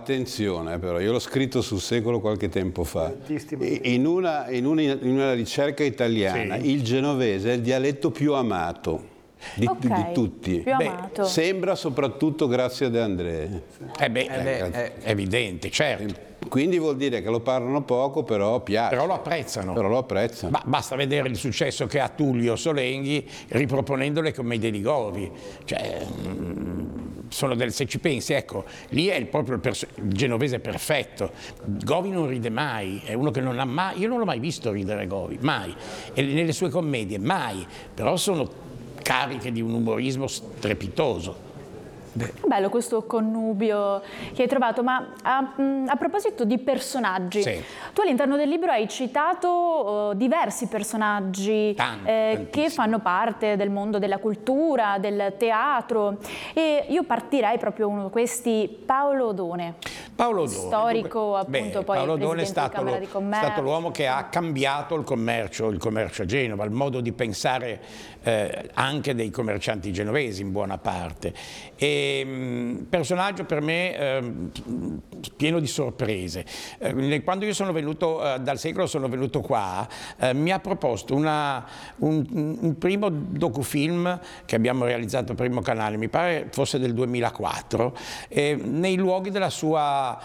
attenzione però, io l'ho scritto sul Secolo qualche tempo fa, in una ricerca italiana, sì, il genovese è il dialetto più amato di tutti. Più amato. Sembra soprattutto grazie a De André. È evidente, certo. Quindi vuol dire che lo parlano poco, però piace. Però lo apprezzano. Però lo apprezzano. Ma basta vedere il successo che ha Tullio Solenghi riproponendo le commedie di Govi. Cioè, se ci pensi, ecco, lì è proprio il genovese perfetto. Govi non ride mai, è uno che non ha mai, io non l'ho mai visto ridere Govi, mai. E nelle sue commedie, mai. Però sono cariche di un umorismo strepitoso. Bello questo connubio che hai trovato, ma a proposito di personaggi, sì, tu all'interno del libro hai citato diversi personaggi che fanno parte del mondo della cultura, del teatro, e io partirei proprio uno di questi, Paolo Odone. Paolo Odone, storico appunto, poi Paolo Odone è presidente di Camera di Commercio. stato l'uomo che ha cambiato il commercio a Genova, il modo di pensare anche dei commercianti genovesi in buona parte. Personaggio per me pieno di sorprese. Quando io sono venuto dal Secolo, sono venuto qua, mi ha proposto un primo docufilm che abbiamo realizzato al Primo Canale, mi pare fosse del 2004, nei luoghi della sua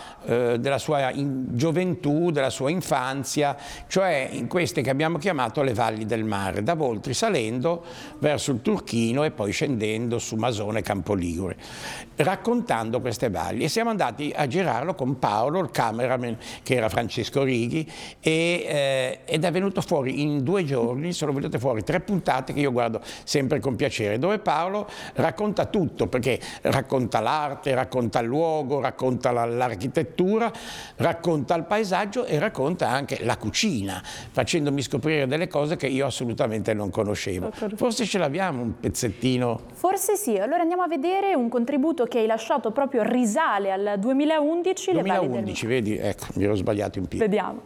gioventù, della sua infanzia, cioè in queste che abbiamo chiamato le valli del mare, da Voltri salendo verso il Turchino e poi scendendo su Masone e Campoligure, raccontando queste valli, e siamo andati a girarlo con Paolo, il cameraman, che era Francesco Righi, ed è venuto fuori in 2 giorni, sono venute fuori 3 puntate che io guardo sempre con piacere, dove Paolo racconta tutto, perché racconta l'arte, racconta il luogo, racconta l'architettura, racconta il paesaggio e racconta anche la cucina, facendomi scoprire delle cose che io assolutamente non conoscevo. Forse ce l'abbiamo un pezzettino? Forse sì, allora andiamo a vedere un contributo che hai lasciato, proprio risale al 2011. 2011, vedi? Ecco, mi ero sbagliato in piedi. Vediamo.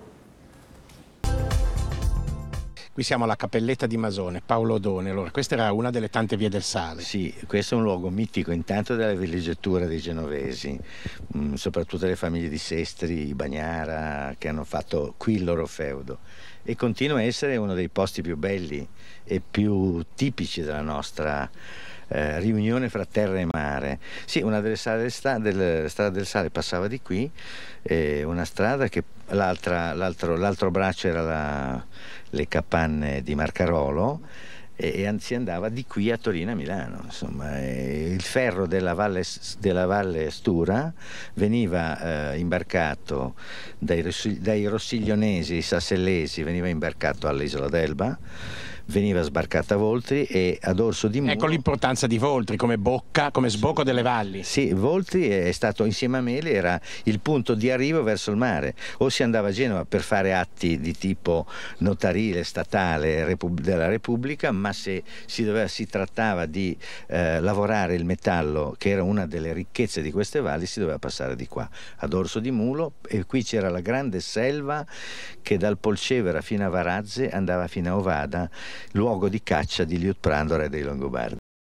Qui siamo alla Cappelletta di Masone, Paolo Odone. Allora, questa era una delle tante vie del sale. Sì, questo è un luogo mitico intanto della villeggiatura dei genovesi, soprattutto le famiglie di Sestri, Bagnara, che hanno fatto qui il loro feudo, e continua a essere uno dei posti più belli e più tipici della nostra riunione fra terra e mare. Sì, una delle strade del sale passava di qui, una strada che l'altro braccio era le capanne di Marcarolo, e si andava di qui a Torino e a Milano. Insomma, il ferro della Valle Stura veniva imbarcato dai rossiglionesi, sassellesi, veniva imbarcato all'isola d'Elba, veniva sbarcata a Voltri, e ad Orso di Mulo. Ecco l'importanza di Voltri come bocca, come sbocco delle valli. Sì, Voltri è stato, insieme a Meli, era il punto di arrivo verso il mare. O si andava a Genova per fare atti di tipo notarile, statale, della Repubblica, ma se si trattava di lavorare il metallo, che era una delle ricchezze di queste valli, si doveva passare di qua, ad Orso di Mulo, e qui c'era la grande selva che dal Polcevera fino a Varazze andava fino a Ovada, luogo di caccia di Liutprando, re dei Longobardi.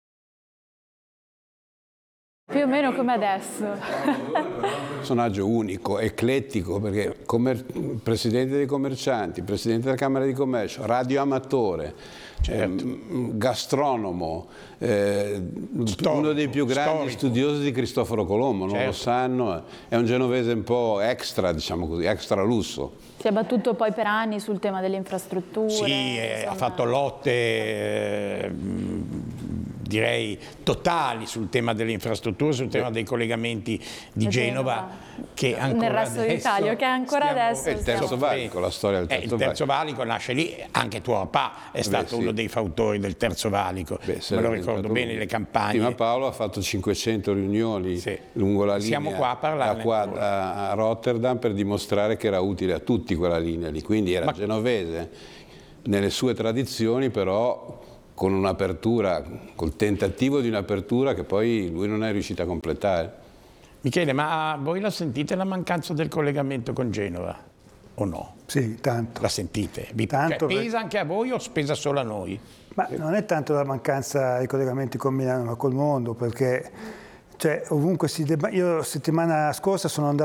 Più o meno come adesso. Personaggio unico, eclettico, perché presidente dei commercianti, presidente della Camera di Commercio, radioamatore, gastronomo, uno dei più grandi studiosi di Cristoforo Colombo, non lo sanno, è un genovese un po' extra, diciamo così, extra lusso. Si è battuto poi per anni sul tema delle infrastrutture. Sì, ha fatto lotte direi totali sul tema delle infrastrutture, sul tema dei collegamenti di Genova, che ancora nel resto d'Italia, che ancora adesso il Terzo Valico, la storia del Terzo Valico. Il Terzo Valico nasce lì, anche tuo papà è stato uno dei fautori del Terzo Valico, me lo ricordo bene, le campagne. Prima Paolo ha fatto 500 riunioni lungo la linea. Siamo qua a parlarne. Da qua a Rotterdam, per dimostrare che era utile a tutti quella linea lì, quindi era genovese nelle sue tradizioni, però con un'apertura, col tentativo di un'apertura che poi lui non è riuscito a completare. Michele, ma voi la sentite la mancanza del collegamento con Genova o no? Sì, tanto. La sentite? Tanto, pesa anche a voi o pesa solo a noi? Ma non è tanto la mancanza dei collegamenti con Milano, ma col mondo, perché ovunque io settimana scorsa sono andato